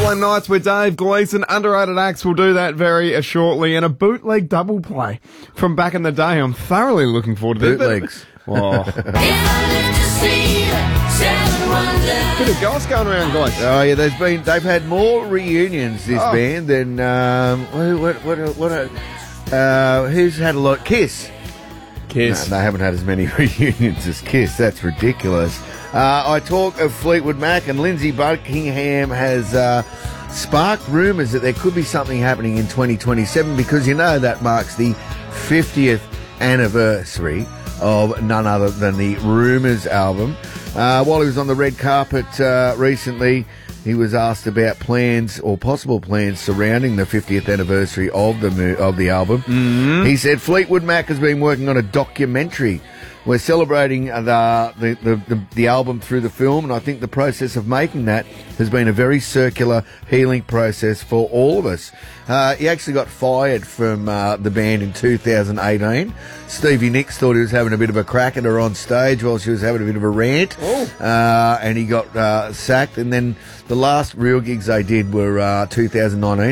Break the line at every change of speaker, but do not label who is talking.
Dublin Nights with Dave Gleeson. Underrated acts will do that very shortly. And a bootleg double play from back in the day. I'm thoroughly looking forward to this.
Bootlegs.
Oh. Bit of goss going around, guys.
Oh yeah, they've had more reunions this band than who's had a lot? Kiss.
Kiss.
No, they haven't had as many reunions as Kiss. That's ridiculous. I talk of Fleetwood Mac, and Lindsey Buckingham has sparked rumours that there could be something happening in 2027 because you know that marks the 50th anniversary of none other than the Rumours album. While he was on the red carpet recently, he was asked about plans or possible plans surrounding the 50th anniversary of the album. Mm-hmm. He said Fleetwood Mac has been working on a documentary. We're celebrating the album through the film, and I think the process of making that has been a very circular healing process for all of us. He actually got fired from the band in 2018. Stevie Nicks thought he was having a bit of a crack at her on stage while she was having a bit of a rant, and he got sacked. And then the last real gigs they did were 2019.